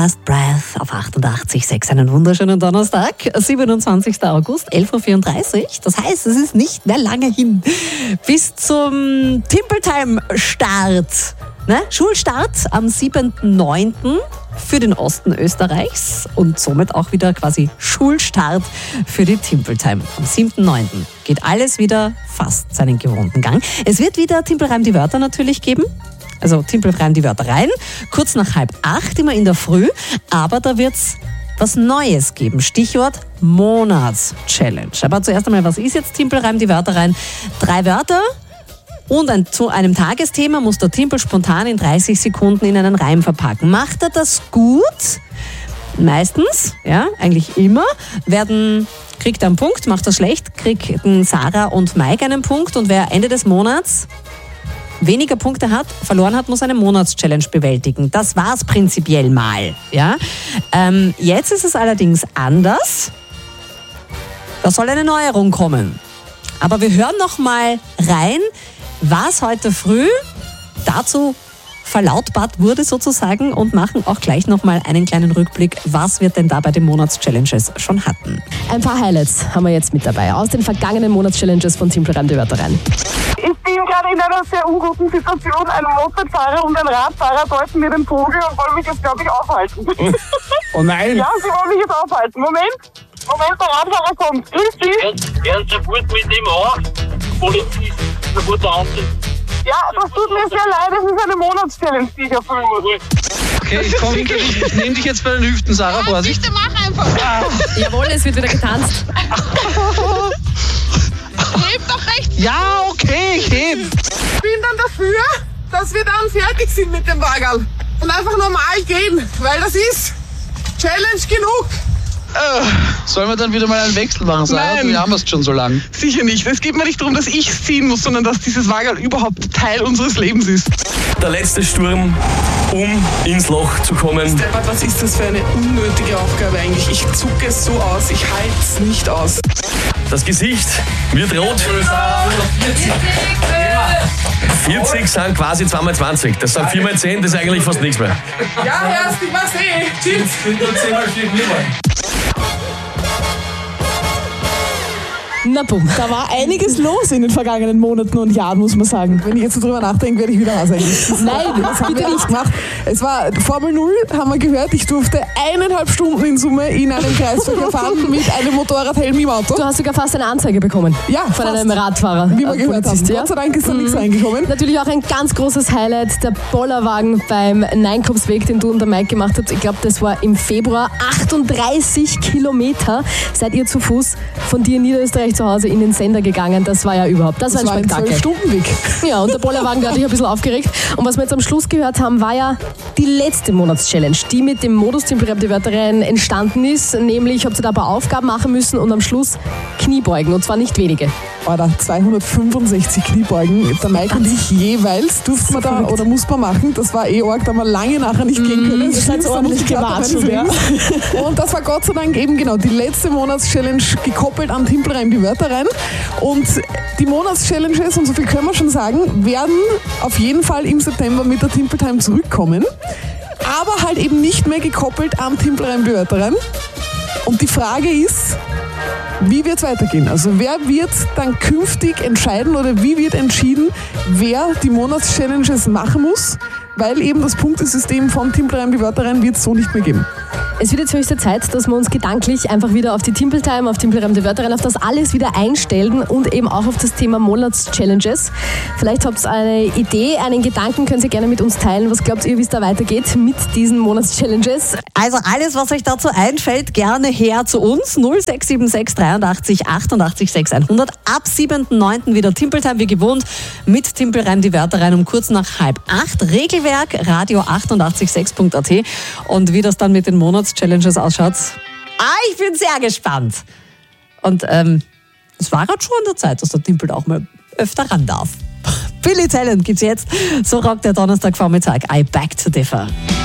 Last Breath auf 88,6. Einen wunderschönen Donnerstag, 27. August, 11.34 Uhr. Das heißt, es ist nicht mehr lange hin bis zum Timpeltime-Start. Schulstart am 7.9. für den Osten Österreichs und somit auch wieder quasi Schulstart für die Timpeltime. Am 7.9. geht alles wieder fast seinen gewohnten Gang. Es wird wieder Timpelreim die Wörter natürlich geben. Also Timpelreim die Wörter rein, kurz nach 7:30, immer in der Früh. Aber da wird es was Neues geben. Stichwort Monatschallenge. Aber zuerst einmal, was ist jetzt Timpelreim die Wörter rein? 3 Wörter und zu einem Tagesthema muss der Timpel spontan in 30 Sekunden in einen Reim verpacken. Macht er das gut? Meistens, ja, eigentlich immer, kriegt er einen Punkt. Macht er schlecht, kriegen Sarah und Mike einen Punkt. Und wer Ende des Monats weniger Punkte verloren hat, muss eine Monatschallenge bewältigen. Das war's prinzipiell mal. Ja? Jetzt ist es allerdings anders. Da soll eine Neuerung kommen. Aber wir hören noch mal rein, was heute früh dazu verlautbart wurde sozusagen und machen auch gleich noch mal einen kleinen Rückblick, was wir denn da bei den Monatschallenges schon hatten. Ein paar Highlights haben wir jetzt mit dabei aus den vergangenen Monatschallenges von Timpelreim die Wörter rein. Ich bin gerade in einer sehr unguten Situation. Ein Mopedfahrer und ein Radfahrer deuten mir den Vogel und wollen mich jetzt, glaube ich, aufhalten. Oh nein! Ja, sie wollen mich jetzt aufhalten. Moment, der Radfahrer kommt. Grüß Sie. Hören sofort mit dem auf. Polizist, sofort anziehen. Ja, das tut mir sehr leid. Das ist eine Monatschallenge, die ich erfüllen muss. Okay, ich nehme dich jetzt bei den Hüften, Sarah, Vorsicht. Bitte mach einfach. Jawohl, es wird wieder getanzt. Heb doch recht. Ja, okay, ich heb. Ich bin dann dafür, dass wir dann fertig sind mit dem Wagerl und einfach normal gehen, weil das ist Challenge genug. Sollen wir dann wieder mal einen Wechsel machen, Sarah? Nein. Wir haben es schon so lang. Sicher nicht. Es geht mir nicht darum, dass ich es ziehen muss, sondern dass dieses Wagerl überhaupt Teil unseres Lebens ist. Der letzte Sturm, um ins Loch zu kommen. Deppert, was ist das für eine unnötige Aufgabe eigentlich? Ich zucke es so aus, ich halte es nicht aus. Das Gesicht wird rot. 40 sind quasi 2x20. Das sind 4x10, das ist eigentlich fast nichts mehr. Ja, Herr, ich mach's Tschüss. Na bumm. Da war einiges los in den vergangenen Monaten und Jahren, muss man sagen. Wenn ich jetzt so drüber nachdenke, werde ich wieder eigentlich. Nein, das haben bitte wir nicht gemacht. Es war Formel 0, haben wir gehört. Ich durfte 1,5 Stunden in Summe in einem Kreisverkehr fahren mit einem Motorradhelm im Auto. Du hast sogar fast eine Anzeige bekommen. Ja, von fast. einem Radfahrer. Wie wir gehört haben. Polizist, ja? Gott sei Dank ist da nichts reingekommen. Natürlich auch ein ganz großes Highlight, der Bollerwagen beim Neinkopfsweg, den du und der Mike gemacht habt. Ich glaube, das war im Februar. 38 Kilometer seid ihr zu Fuß von dir in Niederösterreich zu Hause in den Sender gegangen. Das war ja überhaupt, das war ein Spektakel. 12 Stunden Weg. Ja, und der Bollerwagen, der hat dich ein bisschen aufgeregt. Und was wir jetzt am Schluss gehört haben, war ja die letzte Monatschallenge, die mit dem Modus Timpelreim die Wörter rein entstanden ist. Nämlich habt ihr da ein paar Aufgaben machen müssen und am Schluss Kniebeugen. Und zwar nicht wenige. Oder 265 Kniebeugen. Der Mike und ich jeweils durften wir da oder muss man machen. Das war arg, da haben wir lange nachher nicht gehen können. Das hat ordentlich gewatschelt, ja. Und das war Gott sei Dank eben genau die letzte Monatschallenge, gekoppelt an Timpelreim die Wörter rein. Und die Monatschallenges, und so viel können wir schon sagen, werden auf jeden Fall im September mit der Timpeltime zurückkommen. Aber halt eben nicht mehr gekoppelt an Timpelreim die Wörter rein. Und die Frage ist, wie wird es weitergehen? Also wer wird dann künftig entscheiden oder wie wird entschieden, wer die Monatschallenges machen muss? Weil eben das Punktesystem von Timpelreim die Wörter rein wird es so nicht mehr geben. Es wird jetzt höchste Zeit, dass wir uns gedanklich einfach wieder auf die Timpeltime, auf Timpelreim die Wörter rein, auf das alles wieder einstellen und eben auch auf das Thema Monatschallenges. Vielleicht habt ihr eine Idee, einen Gedanken, könnt ihr gerne mit uns teilen. Was glaubt ihr, wie es da weitergeht mit diesen Monatschallenges? Also alles, was euch dazu einfällt, gerne her zu uns. 0676 83 88 600. Ab 7.9. wieder Timpeltime wie gewohnt mit Timpelreim die Wörter rein um kurz nach 7:30. Regelwerk radio886.at. Und wie das dann mit den Monatschallenges ausschaut, ich bin sehr gespannt. Und es war halt schon an der Zeit, dass der Timpel auch mal öfter ran darf. Billy Talent gibt's jetzt. So rockt der Donnerstagvormittag. I beg to differ.